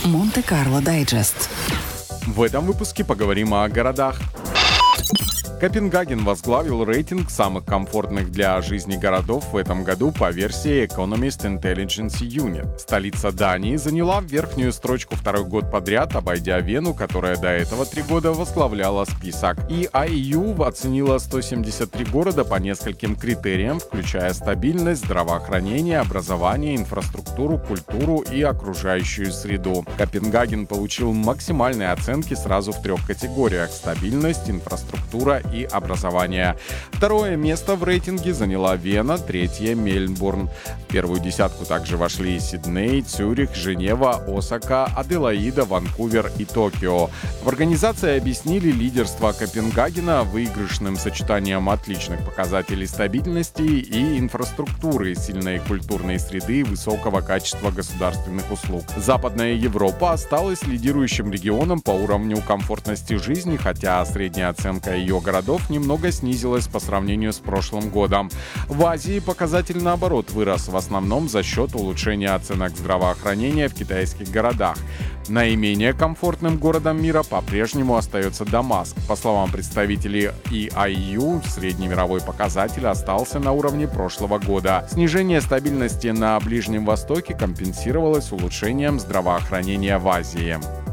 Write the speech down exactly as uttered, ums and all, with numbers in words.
Монте-Карло Дайджест. В этом выпуске поговорим о городах. Копенгаген возглавил рейтинг самых комфортных для жизни городов в этом году по версии Economist Intelligence Unit. Столица Дании заняла верхнюю строчку второй год подряд, обойдя Вену, которая до этого три года возглавляла список. И ай ю оценила сто семьдесят три города по нескольким критериям, включая стабильность, здравоохранение, образование, инфраструктуру, культуру и окружающую среду. Копенгаген получил максимальные оценки сразу в трех категориях: стабильность, инфраструктура и образования. Второе место в рейтинге заняла Вена, третье — Мельбурн. В первую десятку также вошли Сидней, Цюрих, Женева, Осака, Аделаида, Ванкувер и Токио. В организации объяснили лидерство Копенгагена выигрышным сочетанием отличных показателей стабильности и инфраструктуры, сильной культурной среды и высокого качества государственных услуг. Западная Европа осталась лидирующим регионом по уровню комфортности жизни, хотя средняя оценка ее городов немного снизилась по сравнению с прошлым годом. В Азии показатель, наоборот, вырос в основном за счет улучшения оценок здравоохранения в китайских городах. Наименее комфортным городом мира по-прежнему остается Дамаск. По словам представителей и ай ю, среднемировой показатель остался на уровне прошлого года. Снижение стабильности на Ближнем Востоке компенсировалось улучшением здравоохранения в Азии.